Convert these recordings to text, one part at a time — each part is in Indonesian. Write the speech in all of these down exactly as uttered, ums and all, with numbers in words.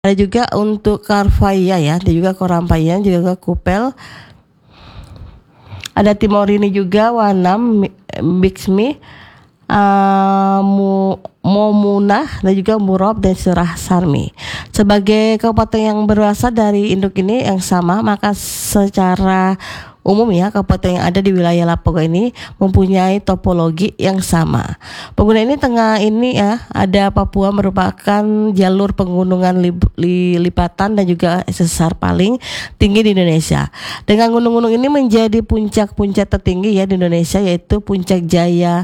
Ada juga untuk Carvaia ya, ada juga Korampaya, juga Kupel. Ada Timorini juga, Wanam, Bixmi, uh, Momunah, dan juga Murab dan Surah Sarmi. Sebagai kabupaten yang berasal dari induk ini yang sama, maka secara umum ya, kabupaten yang ada di wilayah Lampung ini mempunyai topologi yang sama. Pengguna ini tengah ini ya, ada Papua merupakan jalur pegunungan lip, li, lipatan dan juga sesar paling tinggi di Indonesia. Dengan gunung-gunung ini menjadi puncak-puncak tertinggi ya di Indonesia, yaitu Puncak Jaya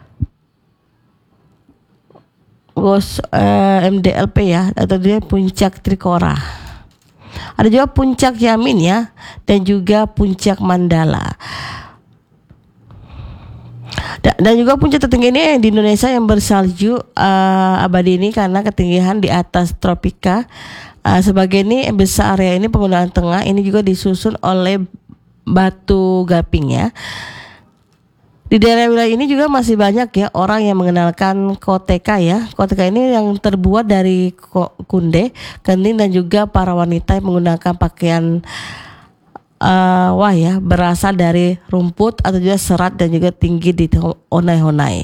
Gos eh, M D L P ya, atau dia Puncak Trikora. Ada juga Puncak Yamin ya, dan juga Puncak Mandala. Da- dan juga puncak tertinggi ini di Indonesia yang bersalju uh, abadi ini karena ketinggian di atas tropika. Uh, sebagai ini besar area ini penggunaan tengah ini juga disusun oleh batu gaping ya. Di daerah wilayah ini juga masih banyak ya orang yang mengenalkan koteka ya. Koteka ini yang terbuat dari kunde, kening, dan juga para wanita yang menggunakan pakaian uh, wah ya berasal dari rumput atau juga serat dan juga tinggi di honai-honai.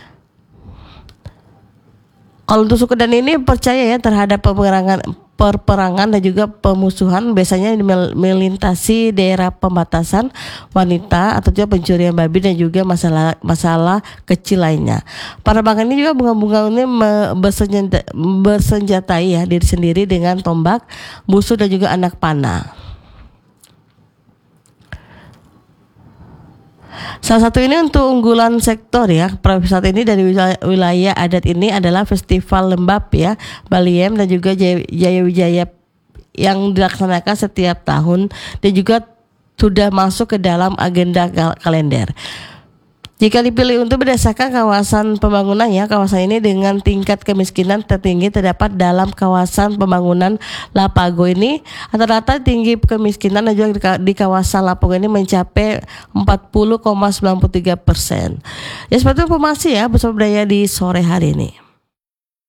Kalau untuk suku dan ini percaya ya terhadap peperangan perperangan dan juga pemusuhan, biasanya melintasi daerah pembatasan wanita atau juga pencurian babi dan juga masalah masalah kecil lainnya. Para bangsa ini juga bunga-bunga ini bersenjata, bersenjatai ya diri sendiri dengan tombak, busur, dan juga anak panah. Salah satu ini untuk unggulan sektor ya pariwisata ini dari wilayah, wilayah adat ini adalah Festival Lembap ya Baliem dan juga Jaya Wijaya yang dilaksanakan setiap tahun dan juga sudah masuk ke dalam agenda kal- kalender. Jika dipilih untuk berdasarkan kawasan pembangunan ya, kawasan ini dengan tingkat kemiskinan tertinggi terdapat dalam kawasan pembangunan Lapago ini. Rata-rata tinggi kemiskinan juga di kawasan Lapago ini mencapai empat puluh koma sembilan tiga persen. Ya seperti informasi ya bersama budaya di sore hari ini.